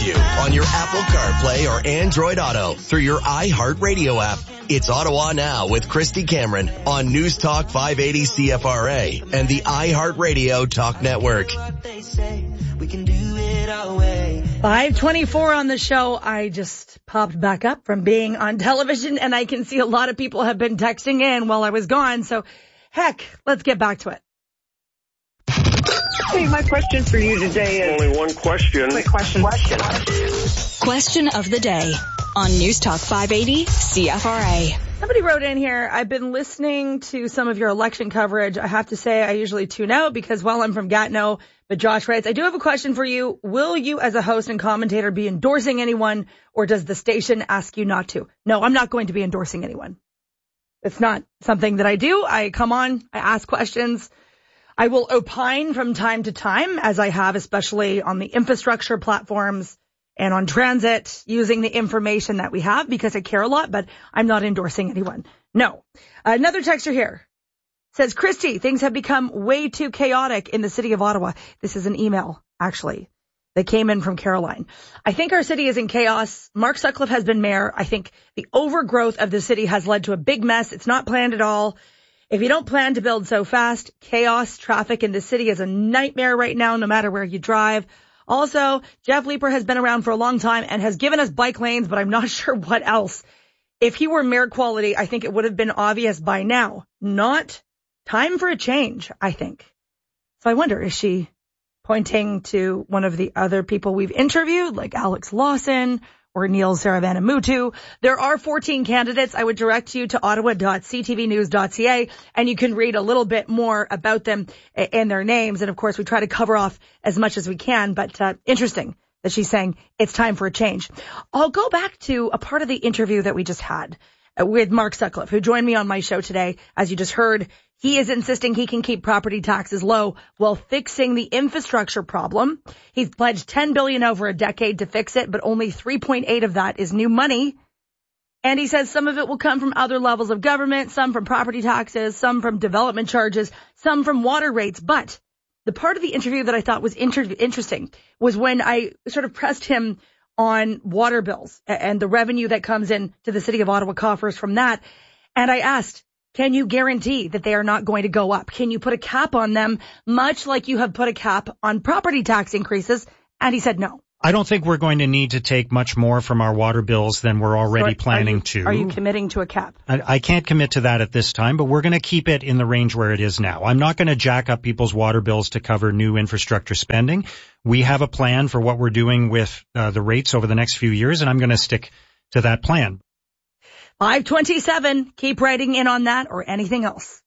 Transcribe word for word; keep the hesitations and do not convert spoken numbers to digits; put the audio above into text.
with you on your Apple CarPlay or Android Auto through your iHeartRadio app. It's Ottawa Now with Christy Cameron on News Talk five eighty C F R A and the iHeartRadio Talk Network. five twenty-four on the show. I just popped back up from being on television, and I can see a lot of people have been texting in while I was gone. So, heck, let's get back to it. Hey, my question for you today is... Only one question. Quick question. Question. Question of the day on News Talk five eighty C F R A. Somebody wrote in here, I've been listening to some of your election coverage. I have to say I usually tune out because, well, I'm from Gatineau. But Josh writes, I do have a question for you. Will you as a host and commentator be endorsing anyone, or does the station ask you not to? No, I'm not going to be endorsing anyone. It's not something that I do. I come on, I ask questions. I will opine from time to time, as I have, especially on the infrastructure platforms and on transit, using the information that we have because I care a lot, but I'm not endorsing anyone. No. Another texter here says, Christy, things have become way too chaotic in the city of Ottawa. This is an email, actually, that came in from Caroline. I think our city is in chaos. Mark Sutcliffe has been mayor. I think the overgrowth of the city has led to a big mess. It's not planned at all. If you don't plan to build so fast, chaos, traffic in the city is a nightmare right now, no matter where you drive. Also, Jeff Leeper has been around for a long time and has given us bike lanes, but I'm not sure what else. If he were mayor quality, I think it would have been obvious by now. Not time for a change, I think. So I wonder, is she pointing to one of the other people we've interviewed, like Alex Lawson or Neil Saravanamuthu? There are fourteen candidates. I would direct you to ottawa dot c t v news dot c a, and you can read a little bit more about them and their names. And of course, we try to cover off as much as we can, but uh, interesting that she's saying it's time for a change. I'll go back to a part of the interview that we just had with Mark Sutcliffe, who joined me on my show today. As you just heard, he is insisting he can keep property taxes low while fixing the infrastructure problem. He's pledged ten billion dollars over a decade to fix it, but only three point eight of that is new money. And he says some of it will come from other levels of government, some from property taxes, some from development charges, some from water rates. But the part of the interview that I thought was inter- interesting was when I sort of pressed him on water bills and the revenue that comes in to the city of Ottawa coffers from that. And I asked, can you guarantee that they are not going to go up? Can you put a cap on them, much like you have put a cap on property tax increases? And he said no. I don't think we're going to need to take much more from our water bills than we're already So planning are you, to. Are you committing to a cap? I, I can't commit to that at this time, but we're going to keep it in the range where it is now. I'm not going to jack up people's water bills to cover new infrastructure spending. We have a plan for what we're doing with uh, the rates over the next few years, and I'm going to stick to that plan. five twenty-seven. Keep writing in on that or anything else.